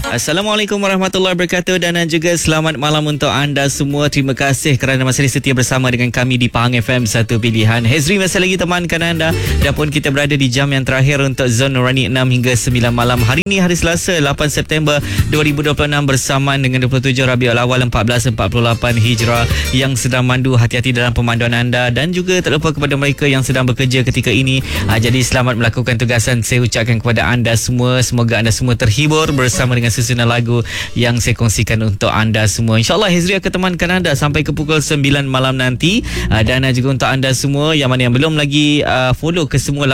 Assalamualaikum warahmatullahi wabarakatuh dan juga selamat malam untuk anda semua. Terima kasih kerana masih setia bersama dengan kami di Pahang FM Satu Pilihan. Hezri masih lagi temankan anda dan pun kita berada di jam yang terakhir untuk Zon Nurani 6 hingga 9 malam. Hari ini hari Selasa 8 September 2026 bersamaan dengan 27 Rabiul Awal 1448 Hijrah. Yang sedang mandu, hati-hati dalam pemanduan anda dan juga tak lupa kepada mereka yang sedang bekerja ketika ini. Jadi selamat melakukan tugasan saya ucapkan kepada anda semua. Semoga anda semua terhibur bersama dengan susunan lagu yang saya kongsikan untuk anda semua. InsyaAllah Hezri akan temankan anda sampai ke pukul 9 malam nanti. Dan juga untuk anda semua yang mana yang belum lagi follow ke semua